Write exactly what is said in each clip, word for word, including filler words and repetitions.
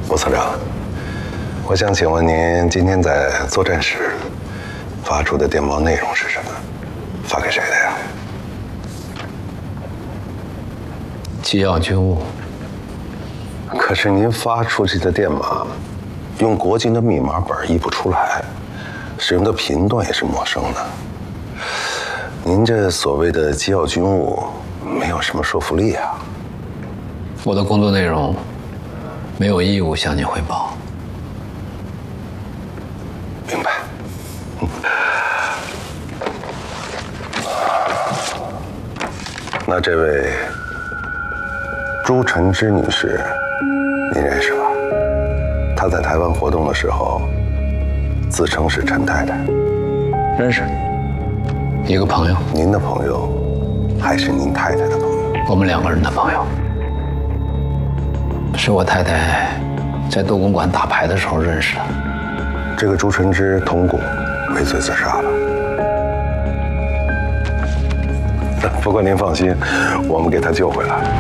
吴次长，我想请问您今天在作战时发出的电报内容是什么？发给谁的呀？ 机要军务。 可是您发出去的电码，用国军的密码本译不出来，使用的频段也是陌生的。您这所谓的机要军务，没有什么说服力啊。 我的工作内容没有义务向您汇报。 明白。那这位朱晨之女士，您认识吧？她在台湾活动的时候，自称是陈太太。 认识，一个朋友。 您的朋友，还是您太太的朋友？ 我们两个人的朋友。是我太太在斗公馆打牌的时候认识的。 这个朱晨之同股畏罪自杀了。不过您放心，我们给他救回来。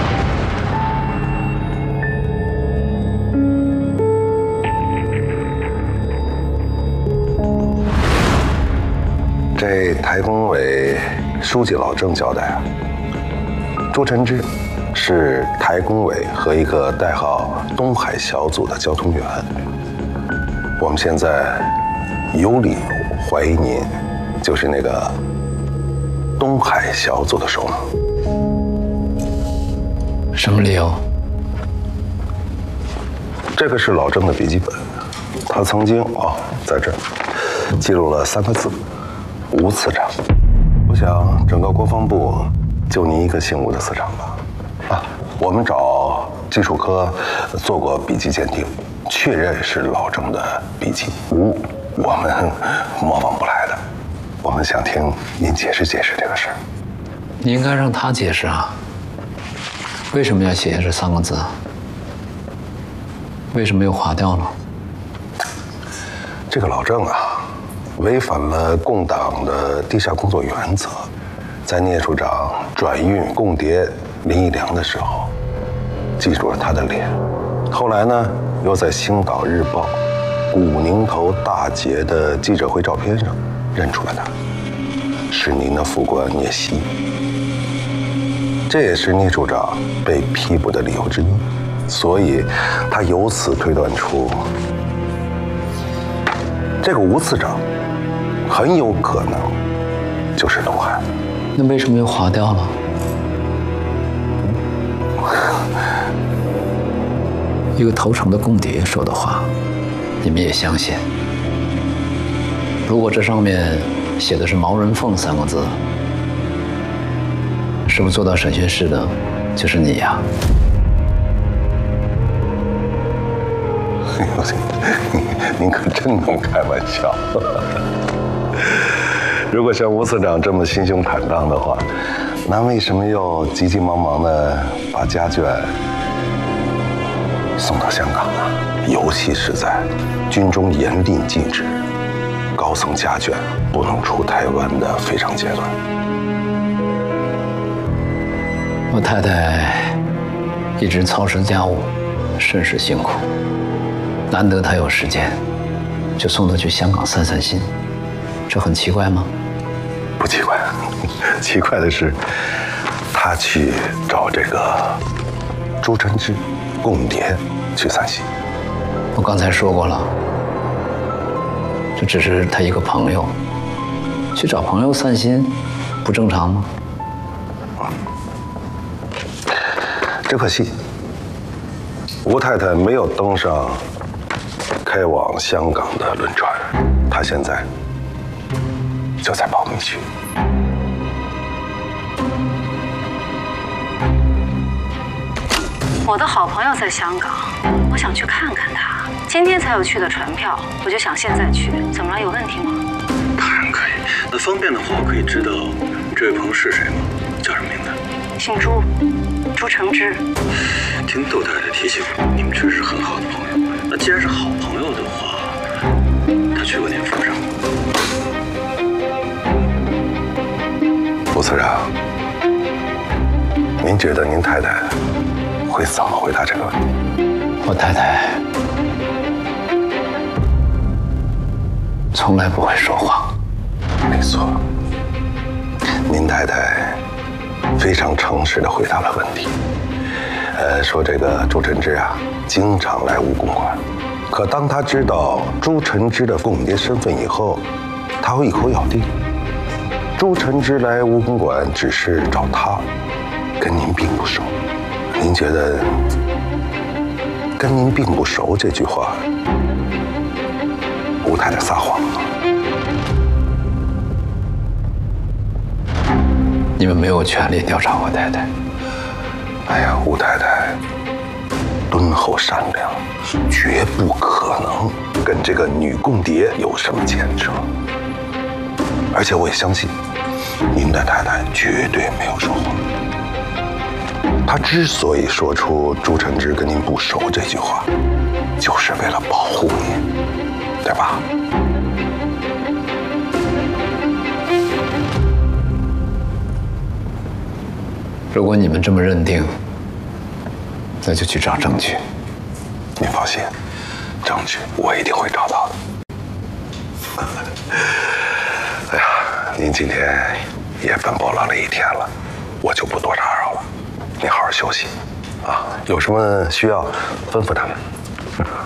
这台工委书记老郑交代啊，朱晨之是台工委和一个代号东海小组的交通员。我们现在有理由怀疑您就是那个东海小组的首脑。 什么理由？ 这个是老郑的笔记本，他曾经啊、哦、在这儿记录了三个字：吴次长。我想整个国防部就您一个姓吴的次长吧。啊，我们找技术科做过笔迹鉴定，确认是老郑的笔迹，吴我们模仿不来的。我们想听您解释解释这个事儿。 你应该让他解释啊，为什么要写下这三个字？为什么又划掉了？ 这个老郑啊，违反了共党的地下工作原则，在聂处长转运共谍林义良的时候，记住了他的脸。后来呢，又在《星岛日报》古宁头大捷的记者会照片上认出了他，是您的副官聂曦。这也是聂处长被批捕的理由之一，所以他由此推断出，这个吴次长很有可能就是陆汉。 那为什么又划掉了？一个投诚的共谍说的话，你们也相信？如果这上面写的是毛人凤三个字，是不是做到审讯室的就是你呀？ 您您可真能开玩笑。如果像吴次长这么心胸坦荡的话，那为什么又急急忙忙的把家眷送到香港啊？尤其是在军中严令禁止高层家眷不能出台湾的非常阶段。 我太太一直操持家务，甚是辛苦，难得她有时间，就送她去香港散散心，这很奇怪吗？ 不奇怪，奇怪的是，他去找这个朱晨之共谍去散心。 我刚才说过了，这只是他一个朋友，去找朋友散心，不正常吗？ 只可惜，吴太太没有登上开往香港的轮船，她现在就在保密区。 我的好朋友在香港，我想去看看他。今天才有去的船票，我就想现在去。怎么了？有问题吗？ 当然可以。那方便的话，我可以知道这位朋友是谁吗？叫什么名字？ 姓朱，朱承之。 听窦太太提醒，你们确实很好的朋友。那既然是好朋友的话，他去过您府上吗？ 吴次长，您觉得您太太会怎么回答这个问题？ 我太太从来不会说谎。 没错，您太太非常诚实地回答了问题。呃，说这个朱晨之啊，经常来蜈蚣馆，可当他知道朱晨之的共谍身份以后，他会一口咬定，朱晨之来蜈蚣馆只是找他，跟您并不熟。您觉得跟您并不熟这句话，吴太太撒谎了吗？ 你们没有权利调查我太太。 哎呀，吴太太敦厚善良，绝不可能跟这个女共谍有什么牵扯。而且我也相信，您的太太绝对没有说谎。她之所以说出朱晨之跟您不熟这句话，就是为了保护您，对吧？ 如果你们这么认定，那就去找证据。 您放心，证据我一定会找到的。哎呀，您今天也奔波了了一天了，我就不多打扰了。您好好休息，啊，有什么需要吩咐他们。